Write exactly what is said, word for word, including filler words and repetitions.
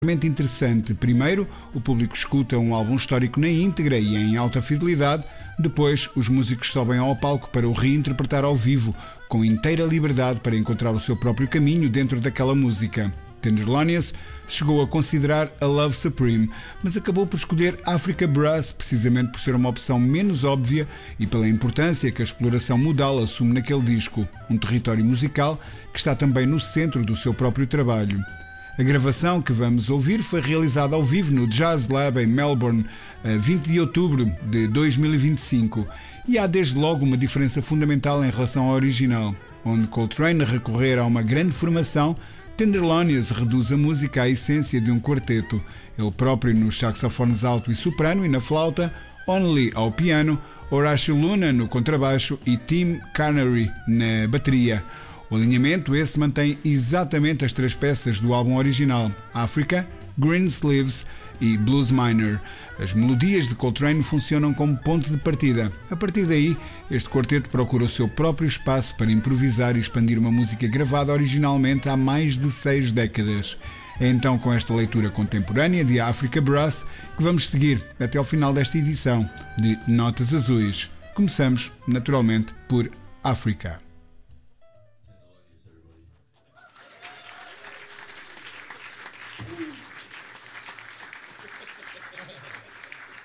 Interessante. Primeiro, o público escuta um álbum histórico na íntegra e em alta fidelidade. Depois, os músicos sobem ao palco para o reinterpretar ao vivo, com inteira liberdade para encontrar o seu próprio caminho dentro daquela música. Tenderlonious chegou a considerar a Love Supreme, mas acabou por escolher Africa Brass precisamente por ser uma opção menos óbvia e pela importância que a exploração modal assume naquele disco, um território musical que está também no centro do seu próprio trabalho. A gravação que vamos ouvir foi realizada ao vivo no Jazz Lab em Melbourne, a vinte de outubro de dois mil e vinte e cinco, e há desde logo uma diferença fundamental em relação ao original. Onde Coltrane recorrer a uma grande formação, Tenderlonious reduz a música à essência de um quarteto, ele próprio nos saxofones alto e soprano e na flauta, Onley ao piano, Horácio Luna no contrabaixo e Tim Carnery na bateria. O alinhamento esse mantém exatamente as três peças do álbum original, Africa, Greensleeves e Blues Minor. As melodias de Coltrane funcionam como ponto de partida. A partir daí, este quarteto procura o seu próprio espaço para improvisar e expandir uma música gravada originalmente há mais de seis décadas. É então com esta leitura contemporânea de Africa Brass que vamos seguir até ao final desta edição de Notas Azuis. Começamos, naturalmente, por África.